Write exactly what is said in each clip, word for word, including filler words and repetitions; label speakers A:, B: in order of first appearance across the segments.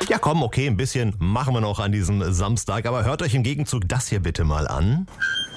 A: Ja komm, okay, ein bisschen machen wir noch an diesem Samstag, aber hört euch im Gegenzug das hier bitte mal an.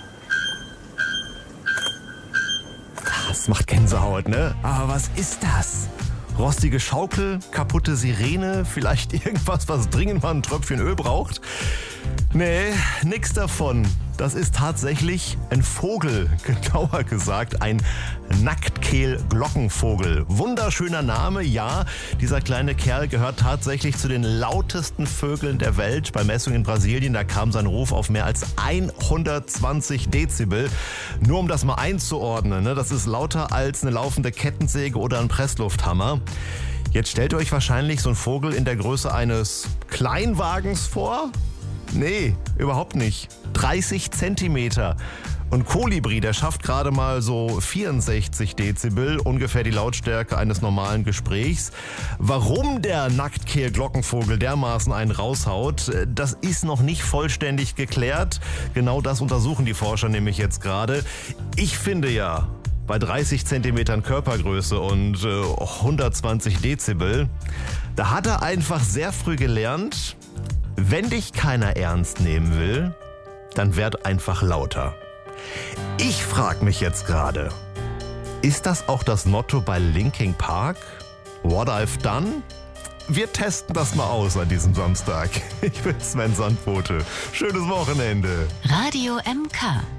A: Das macht Gänsehaut, ne? Aber was ist das? Rostige Schaukel, kaputte Sirene, vielleicht irgendwas, was dringend mal ein Tröpfchen Öl braucht? Nee, nix davon. Das ist tatsächlich ein Vogel, genauer gesagt ein Nacktkehl-Glockenvogel. Wunderschöner Name, ja. Dieser kleine Kerl gehört tatsächlich zu den lautesten Vögeln der Welt. Bei Messungen in Brasilien, da kam sein Ruf auf mehr als hundertzwanzig Dezibel. Nur um das mal einzuordnen, ne? Das ist lauter als eine laufende Kettensäge oder ein Presslufthammer. Jetzt stellt ihr euch wahrscheinlich so einen Vogel in der Größe eines Kleinwagens vor. Nee, überhaupt nicht. dreißig Zentimeter. Und Kolibri, der schafft gerade mal so vierundsechzig Dezibel, ungefähr die Lautstärke eines normalen Gesprächs. Warum der Nacktkehl-Glockenvogel dermaßen einen raushaut, das ist noch nicht vollständig geklärt. Genau das untersuchen die Forscher nämlich jetzt gerade. Ich finde ja, bei dreißig Zentimetern Körpergröße und äh, hundertzwanzig Dezibel, da hat er einfach sehr früh gelernt, wenn dich keiner ernst nehmen will, dann werd einfach lauter. Ich frag mich jetzt gerade, ist das auch das Motto bei Linkin Park? What I've done? Wir testen das mal aus an diesem Samstag. Ich bin Sven Sandbote. Schönes Wochenende.
B: Radio M K.